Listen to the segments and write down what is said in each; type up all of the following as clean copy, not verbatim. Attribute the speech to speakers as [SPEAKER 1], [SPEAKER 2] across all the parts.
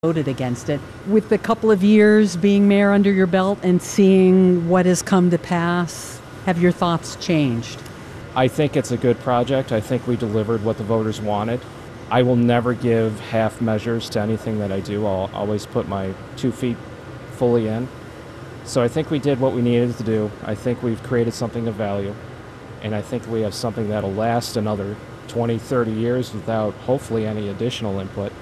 [SPEAKER 1] voted against it. With a couple of years being mayor under your belt and seeing what has come to pass, have your thoughts changed?
[SPEAKER 2] I think it's a good project. I think we delivered what the voters wanted. I will never give half measures to anything that I do. I'll always put my 2 feet fully in. So I think we did what we needed to do. I think we've created something of value. And I think we have something that'll last another 20, 30 years without hopefully any additional input.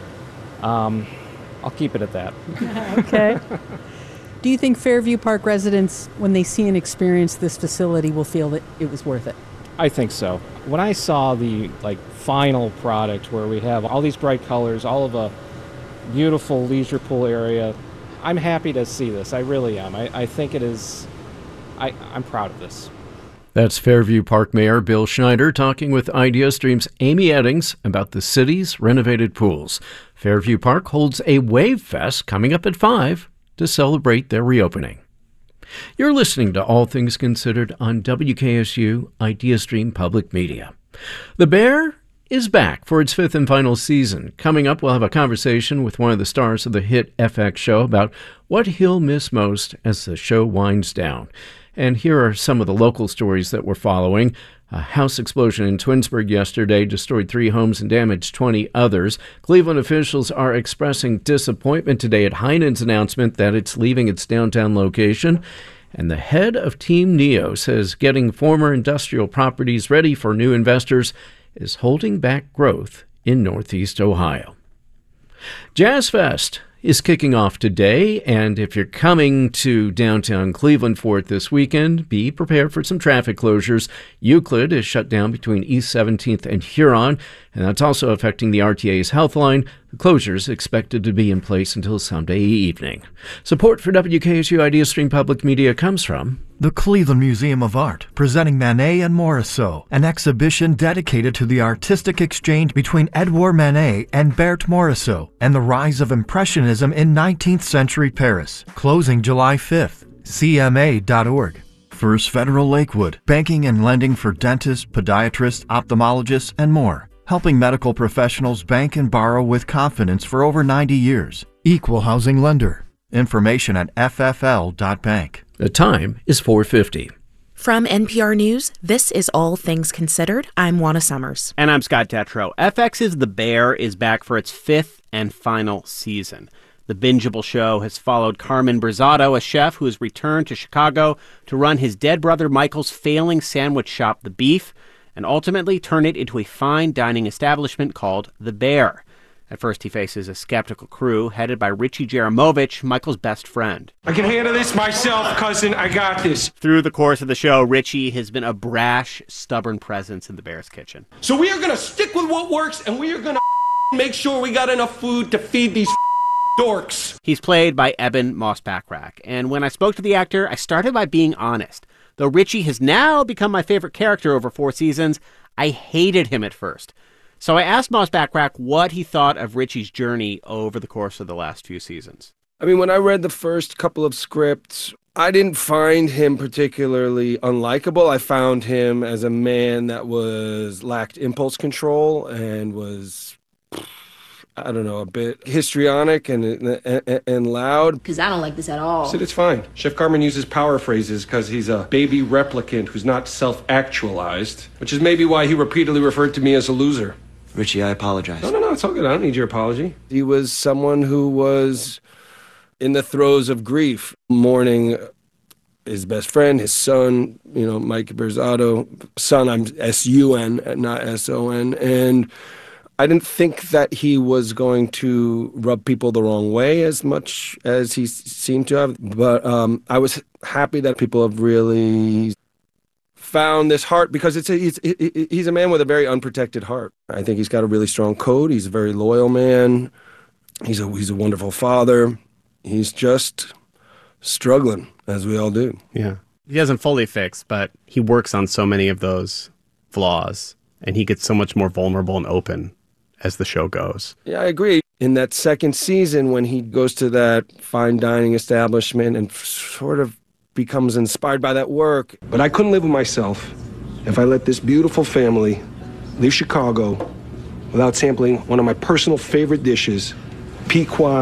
[SPEAKER 2] I'll keep it at that.
[SPEAKER 1] Okay. Do you think Fairview Park residents, when they see and experience this facility, will feel that it was worth it?
[SPEAKER 2] I think so. When I saw the final product where we have all these bright colors, all of a beautiful leisure pool area, I'm happy to see this. I really am. I think it is. I'm proud of this.
[SPEAKER 3] That's Fairview Park Mayor Bill Schneider talking with IdeaStream's Amy Eddings about the city's renovated pools. Fairview Park holds a Wave Fest coming up at 5 to celebrate their reopening. You're listening to All Things Considered on WKSU IdeaStream Public Media. The Bear is back for its 5th and final season. Coming up, we'll have a conversation with one of the stars of the hit FX show about what he'll miss most as the show winds down. And here are some of the local stories that we're following. A house explosion in Twinsburg yesterday destroyed 3 homes and damaged 20 others. Cleveland officials are expressing disappointment today at Heinen's announcement that it's leaving its downtown location. And the head of Team Neo says getting former industrial properties ready for new investors is holding back growth in Northeast Ohio. Jazz Fest is kicking off today, and if you're coming to downtown Cleveland for it this weekend, be prepared for some traffic closures. Euclid is shut down between East 17th and Huron, and that's also affecting the RTA's Health Line. The closure is expected to be in place until Sunday evening. Support for WKSU IdeaStream Public Media comes from
[SPEAKER 4] the Cleveland Museum of Art, presenting Manet and Morisot, an exhibition dedicated to the artistic exchange between Edouard Manet and Berthe Morisot and the rise of Impressionism in 19th century Paris. Closing July 5th. CMA.org. First Federal Lakewood, banking and lending for dentists, podiatrists, ophthalmologists, and more. Helping medical professionals bank and borrow with confidence for over 90 years. Equal housing lender. Information at ffl.bank.
[SPEAKER 3] The time is 4:50.
[SPEAKER 5] From NPR News, this is All Things Considered. I'm Juana Summers.
[SPEAKER 6] And I'm Scott Detrow. FX's The Bear is back for its 5th and final season. The bingeable show has followed Carmen Brizzato, a chef who has returned to Chicago to run his dead brother Michael's failing sandwich shop, The Beef, and ultimately turn it into a fine dining establishment called The Bear. At first, he faces a skeptical crew headed by Richie Jaramovich, Michael's best friend.
[SPEAKER 7] I can handle this myself, cousin. I got this.
[SPEAKER 6] Through the course of the show, Richie has been a brash, stubborn presence in the Bear's kitchen.
[SPEAKER 7] So we are going to stick with what works, and we are going to make sure we got enough food to feed these dorks.
[SPEAKER 6] He's played by Eben Moss-Bachrach, and when I spoke to the actor, I started by being honest. Though Richie has now become my favorite character over 4 seasons, I hated him at first. So I asked Moss-Bachrach what he thought of Richie's journey over the course of the last few seasons.
[SPEAKER 7] I mean, when I read the first couple of scripts, I didn't find him particularly unlikable. I found him as a man that lacked impulse control and was, I don't know, a bit histrionic and loud.
[SPEAKER 8] Because I don't like this at all.
[SPEAKER 7] I said, it's fine. Chef Carmen uses power phrases because he's a baby replicant who's not self-actualized, which is maybe why he repeatedly referred to me as a loser.
[SPEAKER 9] Richie, I apologize.
[SPEAKER 7] No, it's all good. I don't need your apology. He was someone who was in the throes of grief, mourning his best friend, his son, Mike Brizzato. Son, I'm S-U-N, not S-O-N. And I didn't think that he was going to rub people the wrong way as much as he seemed to have. But I was happy that people have really found this heart, because he's a man with a very unprotected heart. I think he's got a really strong code. He's a very loyal man. He's a wonderful father. He's just struggling, as we all do.
[SPEAKER 6] Yeah. He hasn't fully fixed, but he works on so many of those flaws, and he gets so much more vulnerable and open as the show goes.
[SPEAKER 7] Yeah, I agree. In that second season, when he goes to that fine dining establishment and sort of becomes inspired by that work. But I couldn't live with myself if I let this beautiful family leave Chicago without sampling one of my personal favorite dishes, Pequot